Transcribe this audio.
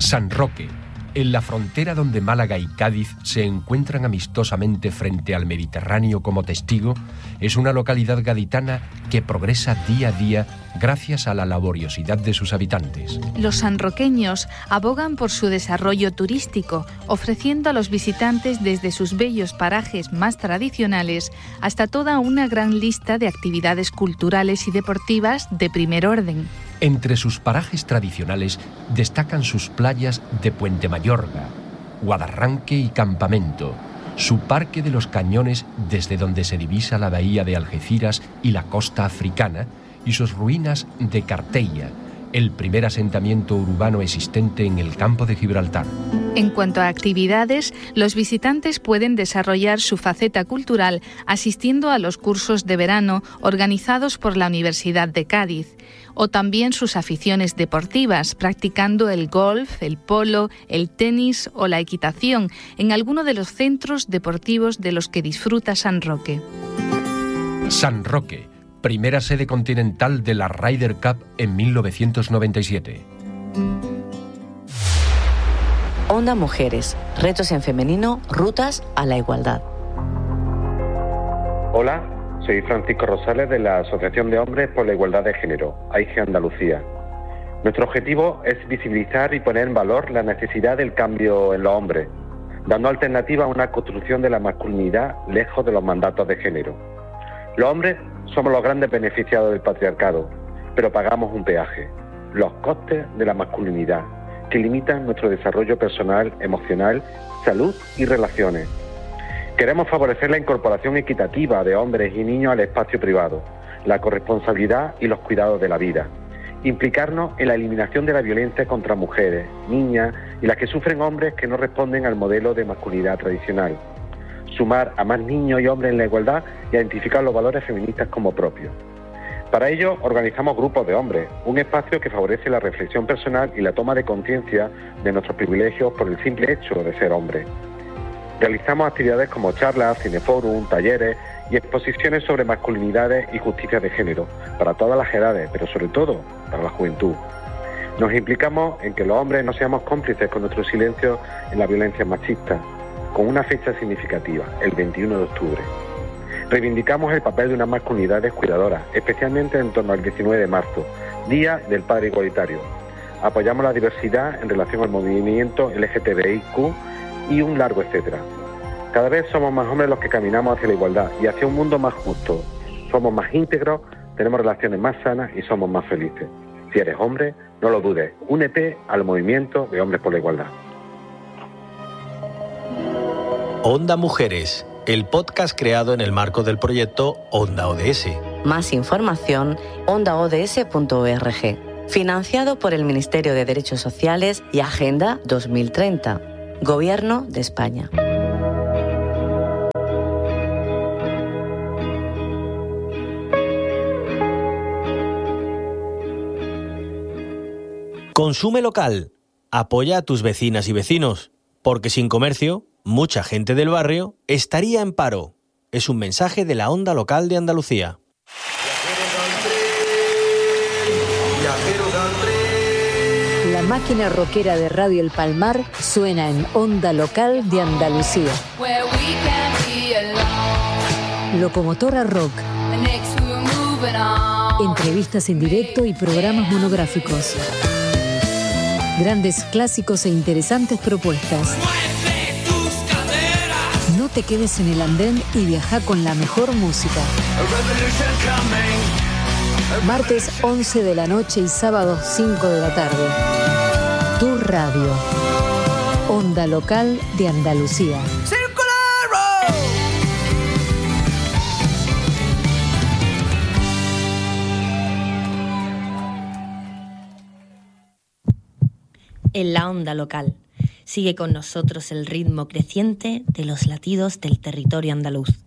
San Roque, en la frontera donde Málaga y Cádiz se encuentran amistosamente frente al Mediterráneo como testigo, es una localidad gaditana que progresa día a día gracias a la laboriosidad de sus habitantes. Los sanroqueños abogan por su desarrollo turístico, ofreciendo a los visitantes desde sus bellos parajes más tradicionales hasta toda una gran lista de actividades culturales y deportivas de primer orden. Entre sus parajes tradicionales destacan sus playas de Puente Mayorga, Guadarranque y Campamento, su Parque de los Cañones desde donde se divisa la bahía de Algeciras y la costa africana, y sus ruinas de Carteia, el primer asentamiento urbano existente en el campo de Gibraltar. En cuanto a actividades, los visitantes pueden desarrollar su faceta cultural asistiendo a los cursos de verano organizados por la Universidad de Cádiz, o también sus aficiones deportivas, practicando el golf, el polo, el tenis o la equitación en alguno de los centros deportivos de los que disfruta San Roque. San Roque, primera sede continental de la Ryder Cup en 1997. Onda Mujeres, retos en femenino, rutas a la igualdad. Hola, soy Francisco Rosales de la Asociación de Hombres por la Igualdad de Género, AIGE Andalucía. Nuestro objetivo es visibilizar y poner en valor la necesidad del cambio en los hombres, dando alternativa a una construcción de la masculinidad lejos de los mandatos de género. Los hombres somos los grandes beneficiados del patriarcado, pero pagamos un peaje, los costes de la masculinidad, que limitan nuestro desarrollo personal, emocional, salud y relaciones. Queremos favorecer la incorporación equitativa de hombres y niños al espacio privado, la corresponsabilidad y los cuidados de la vida. Implicarnos en la eliminación de la violencia contra mujeres, niñas y las que sufren hombres que no responden al modelo de masculinidad tradicional. Sumar a más niños y hombres en la igualdad y identificar los valores feministas como propios. Para ello, organizamos grupos de hombres, un espacio que favorece la reflexión personal y la toma de conciencia de nuestros privilegios por el simple hecho de ser hombres. Realizamos actividades como charlas, cineforum, talleres y exposiciones sobre masculinidades y justicia de género, para todas las edades, pero sobre todo para la juventud. Nos implicamos en que los hombres no seamos cómplices con nuestro silencio en la violencia machista, con una fecha significativa, el 21 de octubre. Reivindicamos el papel de una masculinidad descuidadora, especialmente en torno al 19 de marzo, Día del Padre Igualitario. Apoyamos la diversidad en relación al movimiento LGTBIQ y un largo etcétera. Cada vez somos más hombres los que caminamos hacia la igualdad y hacia un mundo más justo. Somos más íntegros, tenemos relaciones más sanas y somos más felices. Si eres hombre, no lo dudes, únete al movimiento de Hombres por la Igualdad. Onda Mujeres, el podcast creado en el marco del proyecto Onda ODS. Más información, ondaods.org. Financiado por el Ministerio de Derechos Sociales y Agenda 2030. Gobierno de España. Consume local. Apoya a tus vecinas y vecinos, porque sin comercio, mucha gente del barrio estaría en paro. Es un mensaje de la Onda Local de Andalucía. La máquina rockera de Radio El Palmar suena en Onda Local de Andalucía. Locomotora Rock. Entrevistas en directo y programas monográficos. Grandes clásicos e interesantes propuestas. No te quedes en el andén y viaja con la mejor música. Martes 11 de la noche y sábado 5 de la tarde. Tu radio. Onda Local de Andalucía. En la Onda Local. Sigue con nosotros el ritmo creciente de los latidos del territorio andaluz.